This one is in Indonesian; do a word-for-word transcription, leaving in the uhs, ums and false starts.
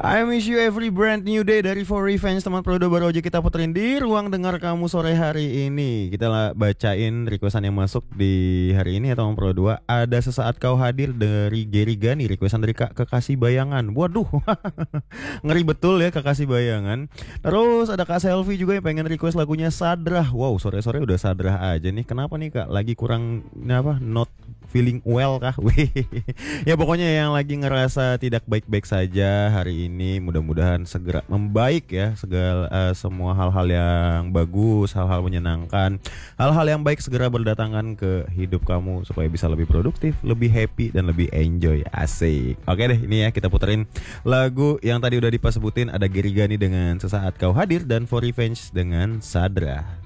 I miss you every brand new day dari For Revenge. Teman Prodo baru aja kita puterin di ruang dengar kamu sore hari ini. Kita lah bacain requestan yang masuk di hari ini ya teman Pro dua. Ada sesaat kau hadir dari Gary Gani. Requestan dari Kak Kekasih Bayangan. Waduh, ngeri betul ya Kekasih Bayangan. Terus ada Kak Selfie juga yang pengen request lagunya Sadrah. Wow, sore-sore udah Sadrah aja nih. Kenapa nih Kak? Lagi kurang apa? Not feeling well kah? Wih. Ya pokoknya yang lagi ngerasa tidak baik-baik saja hari ini, mudah-mudahan segera membaik ya. Segala uh, semua hal-hal yang bagus, hal-hal menyenangkan, hal-hal yang baik segera berdatangan ke hidup kamu supaya bisa lebih produktif, lebih happy dan lebih enjoy. Asik. Oke deh, ini ya kita puterin lagu yang tadi udah dipas sebutin. Ada Gary Gani dengan Sesaat Kau Hadir dan For Revenge dengan Sadrah.